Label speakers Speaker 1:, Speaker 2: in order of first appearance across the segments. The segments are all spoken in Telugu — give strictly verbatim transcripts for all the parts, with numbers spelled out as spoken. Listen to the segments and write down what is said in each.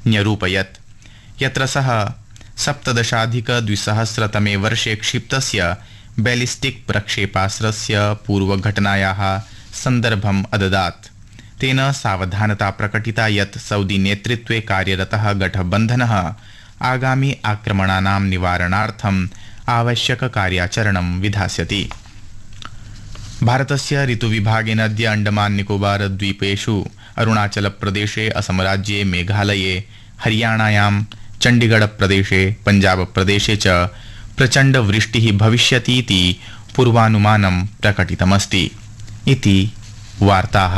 Speaker 1: न्यरूपयत् यत्र सः सप्तदशाधिकद्विसहस्रतमे वर्षे क्षिप्तस्य बैलिस्टिक् प्रक्षेपास्त्रस्य पूर्वघटनायाः सन्दर्भम् अददात्। तेन सावधानता प्रकटिता यत् सऊदी नेतृत्वे कार्यरतः गठबन्धनः आगामि आक्रमणानां निवारणार्थम् आवश्यककार्याचरणं विधास्यति। भारतस्य ऋतुविभागेन अद्य अंडमान निकोबार द्वीपेषु अरुणाचलप्रदेशे असमराज्ये मेघालये हरियाणायां चण्डीगढप्रदेशे पञ्जाबप्रदेशे च प्रचण्डवृष्टिः भविष्यतीति पूर्वानुमानं प्रकटितमस्ति। इति वार्ताः।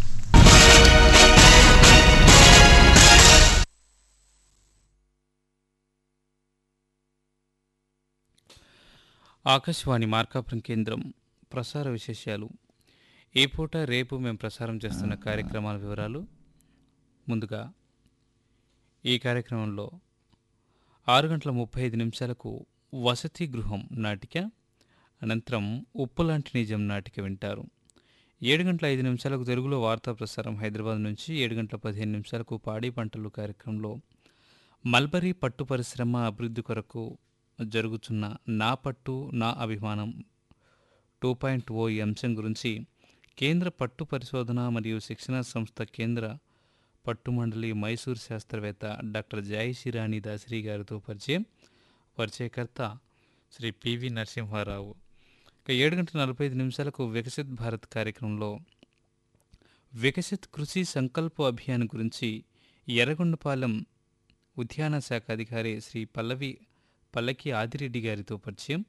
Speaker 2: ఆకాశవాణి మార్కాపురం కేంద్రం ప్రసార విశేషాలు. ఏ పూట రేపు మేము ప్రసారం చేస్తున్న కార్యక్రమాల వివరాలు. ముందుగా ఈ కార్యక్రమంలో ఆరు గంటల ముప్పై ఐదు నిమిషాలకు వసతి గృహం నాటిక, అనంతరం ఉప్పు లాంటి నిజం నాటిక వింటారు. ఏడు గంటల ఐదు నిమిషాలకు తెలుగులో వార్తా ప్రసారం హైదరాబాద్ నుంచి. ఏడు గంటల పదిహేను నిమిషాలకు పాడి పంటలు కార్యక్రమంలో మల్బరీ పట్టు పరిశ్రమ అభివృద్ధి కొరకు జరుగుతున్న నా పట్టు నా అభిమానం టూ పాయింట్ ఓ ఈ అంశం గురించి కేంద్ర పట్టు పరిశోధన మరియు శిక్షణ సంస్థ కేంద్ర పట్టు మండలి మైసూర్ శాస్త్రవేత్త డాక్టర్ జయశిరాణి దాసరి గారితో పరిచయం. పరిచయకర్త శ్రీ పివి నరసింహారావు. ఇక ఏడు గంటల నలభై ఐదు నిమిషాలకు వికసిత్ భారత్ కార్యక్రమంలో వికసిత్ కృషి సంకల్ప అభియాన్ గురించి ఎర్రగొండపాలెం ఉద్యాన శాఖ అధికారి శ్రీ పల్లవి పల్లకి ఆదిరెడ్డి గారితో పరిచయం.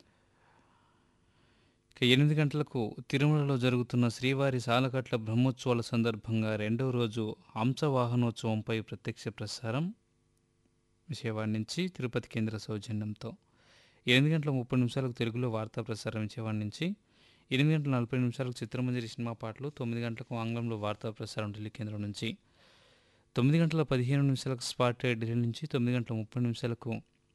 Speaker 2: ఇక ఎనిమిది గంటలకు తిరుమలలో జరుగుతున్న శ్రీవారి సాలకట్ల బ్రహ్మోత్సవాల సందర్భంగా రెండవ రోజు హంసవాహనోత్సవంపై ప్రత్యక్ష ప్రసారం విజయవాడ నుంచి తిరుపతి కేంద్ర సౌజన్యంతో. ఎనిమిది గంటల ముప్పై నిమిషాలకు తెలుగులో వార్తా ప్రసారం విజయవాడ నుంచి. ఎనిమిది గంటల నలభై నిమిషాలకు చిత్రమంజరి సినిమా పాటలు. తొమ్మిది గంటలకు ఆంగ్లంలో వార్తా ప్రసారం ఢిల్లీ కేంద్రం నుంచి. తొమ్మిది గంటల పదిహేను నిమిషాలకు స్పాట్ ఢిల్లీ నుంచి. తొమ్మిది గంటల ముప్పై నిమిషాలకు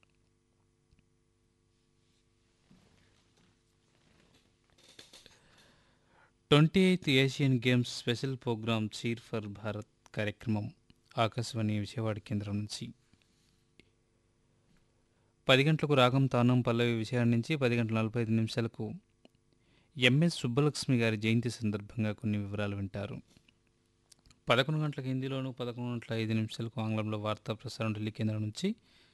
Speaker 2: twenty eighth Asian games special programme cheer for Bharat కార్యక్రమం ఆకాశవాణి విజయవాడ కేంద్రం నుంచి. పది గంటలకు రాగం తానం పల్లవి విజయవాడ నుంచి. పది గంటల నలభై ఐదు నిమిషాలకు ఎంఎస్ సుబ్బలక్ష్మి గారి జయంతి సందర్భంగా కొన్ని వివరాలు వింటారు. పదకొండు గంటలకు హిందీలోను, పదకొండు గంటల ఐదు నిమిషాలకు ఆంగ్లంలో వార్తా ప్రసారం ఢిల్లీ కేంద్రం నుంచి.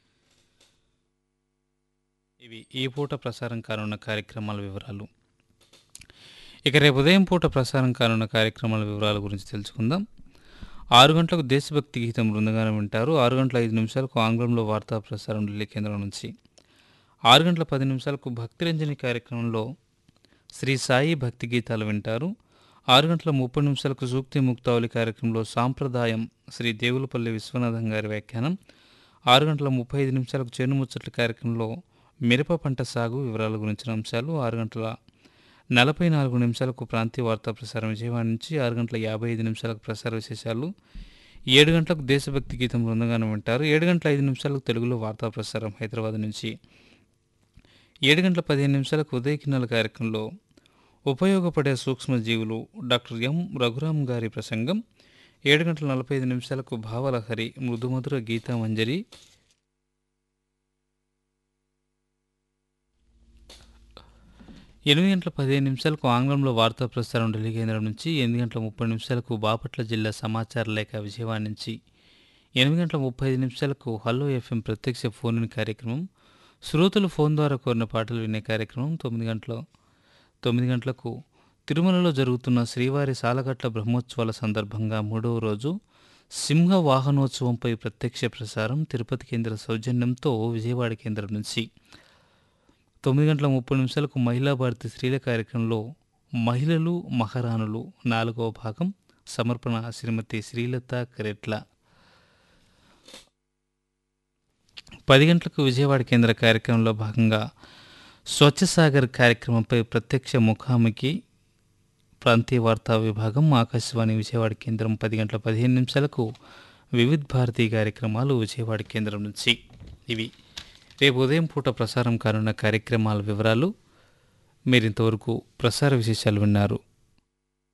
Speaker 2: ఇవి ఈ పూట ప్రసారం కానున్న కార్యక్రమాల వివరాలు. ఇక రేపు ఉదయం పూట ప్రసారం కానున్న కార్యక్రమాల వివరాల గురించి తెలుసుకుందాం. ఆరు గంటలకు దేశభక్తి గీతం బృందగానం వింటారు. ఆరు గంటల ఐదు నిమిషాలకు ఆంగ్లంలో వార్తా ప్రసారం ఢిల్లీ కేంద్రం నుంచి. ఆరు గంటల పది నిమిషాలకు భక్తిరంజని కార్యక్రమంలో శ్రీ సాయి భక్తి గీతాలు వింటారు. ఆరు గంటల ముప్పై నిమిషాలకు సూక్తి ముక్తావళి కార్యక్రమంలో సాంప్రదాయం శ్రీ దేవులపల్లి విశ్వనాథం గారి వ్యాఖ్యానం. ఆరు గంటల ముప్పై ఐదు నిమిషాలకు చేనుముచ్చట్ల కార్యక్రమంలో మిరప పంట సాగు వివరాల గురించిన అంశాలు. ఆరు గంటల నలభై నాలుగు నిమిషాలకు ప్రాంతీయ వార్తా ప్రసారం విజయవాడ నుంచి. ఆరు గంటల యాభై ఐదు నిమిషాలకు ప్రసార విశేషాలు. ఏడు గంటలకు దేశభక్తి గీతం బృందగానం వింటారు. ఏడు గంటల ఐదు నిమిషాలకు తెలుగులో వార్తా ప్రసారం హైదరాబాద్ నుంచి. ఏడు గంటల పదిహేను నిమిషాలకు ఉదయకిన్నెల కార్యక్రమంలో ఉపయోగపడే సూక్ష్మజీవులు డాక్టర్ ఎం రఘురామ్ గారి ప్రసంగం. ఏడు గంటల నలభై ఐదు నిమిషాలకు భావలహరి మృదుమధుర గీతామంజరి. ఎనిమిది గంటల పదిహేను నిమిషాలకు ఆంగ్లంలో వార్తా ప్రసారం ఢిల్లీ కేంద్రం నుంచి. ఎనిమిది గంటల ముప్పై నిమిషాలకు బాపట్ల జిల్లా సమాచార లేఖ విజయవాడ నుంచి. ఎనిమిది గంటల ముప్పై ఐదు నిమిషాలకు హలో ఎఫ్ఎం ప్రత్యక్ష ఫోన్ ఇన్ కార్యక్రమం. శ్రోతలు ఫోన్ ద్వారా కోరిన పాటలు వినే కార్యక్రమం. తొమ్మిది గంటల తొమ్మిది గంటలకు తిరుమలలో జరుగుతున్న శ్రీవారి సాలకట్ల బ్రహ్మోత్సవాల సందర్భంగా మూడవ రోజు సింహ వాహనోత్సవంపై ప్రత్యక్ష ప్రసారం తిరుపతి కేంద్ర సౌజన్యంతో విజయవాడ కేంద్రం నుంచి. తొమ్మిది గంటల ముప్పై నిమిషాలకు మహిళా భారతి స్త్రీల కార్యక్రమంలో మహిళలు మహారాణులు నాలుగవ భాగం. సమర్పణ శ్రీమతి శ్రీలత కరెట్ల. పది గంటలకు విజయవాడ కేంద్ర కార్యక్రమంలో భాగంగా స్వచ్ఛ సాగర్ కార్యక్రమంపై ప్రత్యక్ష ముఖాముఖి ప్రాంతీయ వార్తా విభాగం ఆకాశవాణి విజయవాడ కేంద్రం. పది గంటల పదిహేను నిమిషాలకు వివిధ్ భారతీ కార్యక్రమాలు విజయవాడ కేంద్రం నుంచి. ఇవి రేపు ఉదయం పూట ప్రసారం కానున్న కార్యక్రమాల వివరాలు. మీరింతవరకు ప్రసార విశేషాలు విన్నారు.